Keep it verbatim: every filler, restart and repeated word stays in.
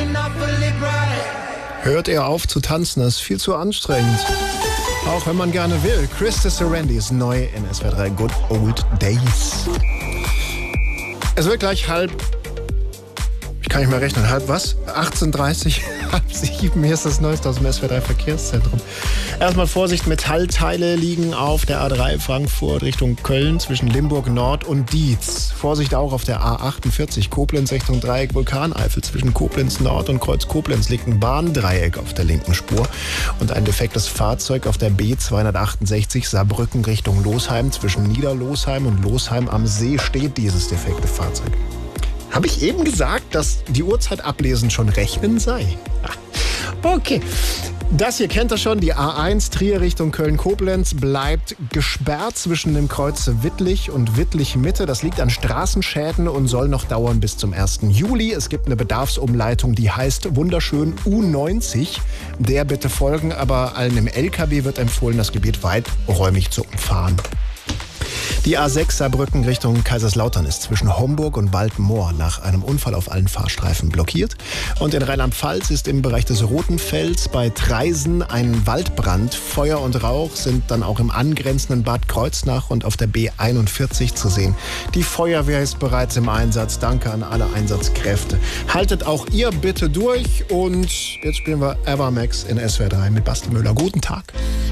Hört ihr auf zu tanzen, das ist viel zu anstrengend. Auch wenn man gerne will. Krista Serendi ist neu in S W R drei Good Old Days. Es wird gleich halb, ich kann nicht mehr rechnen, halb was? achtzehn Uhr dreißig, halb sieben. Hier ist das Neueste aus dem S W R drei Verkehrszentrum. Erstmal Vorsicht, Metallteile liegen auf der A drei Frankfurt Richtung Köln zwischen Limburg Nord und Dietz. Vorsicht auch auf der A achtundvierzig Koblenz Richtung Dreieck Vulkaneifel. Zwischen Koblenz Nord und Kreuz Koblenz liegt ein Bahndreieck auf der linken Spur. Und ein defektes Fahrzeug auf der B zweihundertachtundsechzig Saarbrücken Richtung Losheim. Zwischen Niederlosheim und Losheim am See steht dieses defekte Fahrzeug. Habe ich eben gesagt, dass die Uhrzeit ablesen schon rechnen sei? Okay. Das hier kennt ihr schon, die A eins Trier Richtung Köln-Koblenz bleibt gesperrt zwischen dem Kreuz Wittlich und Wittlich-Mitte. Das liegt an Straßenschäden und soll noch dauern bis zum ersten Juli. Es gibt eine Bedarfsumleitung, die heißt wunderschön U neunzig. Der bitte folgen, aber allen im L K W wird empfohlen, das Gebiet weiträumig zu umfahren. Die A sechs Saarbrücken Richtung Kaiserslautern ist zwischen Homburg und Waldmoor nach einem Unfall auf allen Fahrstreifen blockiert. Und in Rheinland-Pfalz ist im Bereich des Rotenfelds bei Traisen ein Waldbrand. Feuer und Rauch sind dann auch im angrenzenden Bad Kreuznach und auf der B einundvierzig zu sehen. Die Feuerwehr ist bereits im Einsatz. Danke an alle Einsatzkräfte. Haltet auch ihr bitte durch und jetzt spielen wir Evermax in S W R drei mit Basti Müller. Guten Tag.